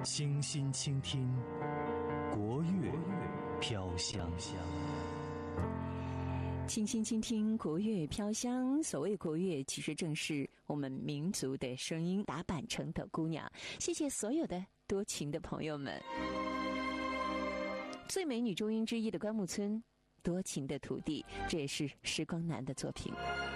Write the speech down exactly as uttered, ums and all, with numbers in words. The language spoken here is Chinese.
清心倾听，国乐飘香。 清新倾听，国乐飘香。所谓国乐，其实正是我们民族的声音，打板城的姑娘。谢谢所有的多情的朋友们。最美女中音之一的关牧村，多情的土地，这也是时光南的作品。